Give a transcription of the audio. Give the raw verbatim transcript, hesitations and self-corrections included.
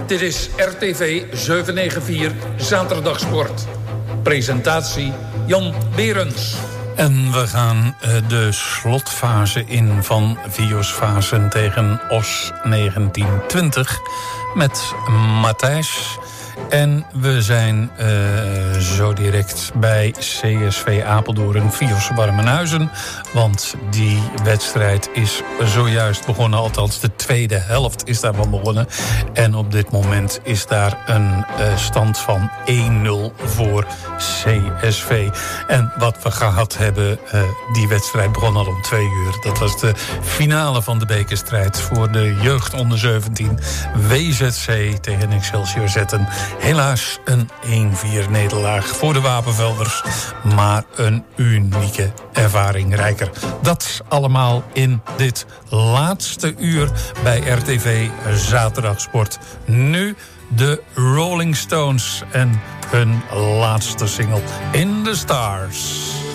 Dit is R T V zevenhonderdnegenennegentig Zaterdagsport. Presentatie Jan Berends. En we gaan uh, de slotfase in van Viosfasen tegen Os negentien twintig met Matthijs. En we zijn uh, zo direct bij C S V Apeldoorn Vios Warmenhuizen. Want die wedstrijd is zojuist begonnen. Althans, de tweede helft is daarvan begonnen. En op dit moment is daar een uh, stand van één nul voor C S V. En wat we gehad hebben, uh, die wedstrijd begon al om twee uur. Dat was de finale van de bekerstrijd voor de jeugd onder zeventien. W Z C tegen Excelsior Zetten. Helaas een één vier nederlaag voor de Wapenvelders. Maar een unieke ervaring rijker. Dat allemaal in dit laatste uur bij R T V Zaterdagsport. Nu de Rolling Stones en hun laatste single In the Stars.